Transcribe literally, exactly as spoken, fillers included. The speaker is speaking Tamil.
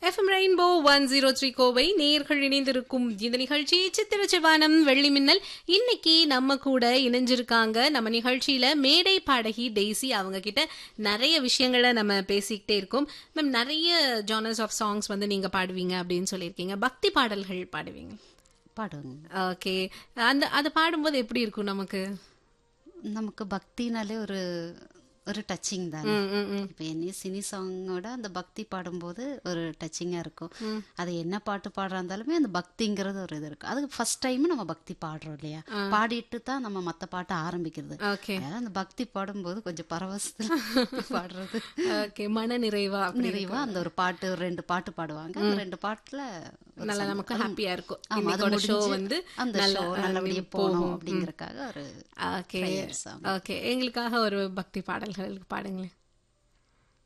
FM rainbow one zero three Kovai நேயர்கள் இணைந்திருக்கும் இந்த நிகழ்ச்சி சித்திர செவ்வானம் வெள்ளி மின்னல். இன்னைக்கு நம்ம கூட இணைஞ்சிருக்காங்க நம்ம நிகழ்ச்சியில மேடை பாடகி டெய்ஸி. அவங்க கிட்ட நிறைய விஷயங்களை நம்ம பேசிக்கிட்டே இருக்கோம். மேம், நிறைய ஜானர்ஸ் ஆஃப் சாங்ஸ் வந்து நீங்க பாடுவீங்க அப்படின்னு சொல்லியிருக்கீங்க. பக்தி பாடல்கள் பாடுவீங்க? பாடுவாங்க. ஓகே, அந்த அதை பாடும்போது எப்படி இருக்கும் நமக்கு? நமக்கு பக்தினாலே ஒரு ஒரு டச்சிங் தான். இப்போ என்ன சினி சாங்கோட அந்த பக்தி பாடும்போது ஒரு டச்சிங்காக இருக்கும். அது என்ன பாட்டு பாடுறா இருந்தாலுமே அந்த பக்திங்கிறது ஒரு இது இருக்கும். அதுக்கு ஃபர்ஸ்ட் டைம் நம்ம பக்தி பாடுறோம் இல்லையா, பாடிட்டு தான் நம்ம மற்ற பாட்டை ஆரம்பிக்கிறது. அந்த பக்தி பாடும்போது கொஞ்சம் பரவசத்தில் பாடுறது. ஓகே, மன நிறைவா நிறைவா அந்த ஒரு பாட்டு ஒரு ரெண்டு பாட்டு பாடுவாங்க. அந்த ரெண்டு பாட்டுல நல்லா நமக்கு ஹாப்பியா இருக்கும். அந்த ஷோ வந்து அந்த ஷோ நல்லபடியா போகணும் அப்படிங்கறதுக்காக ஒரு ஓகே ஓகே எங்களுக்காக ஒரு பக்தி பாடல்கள் பாடுங்களேன்.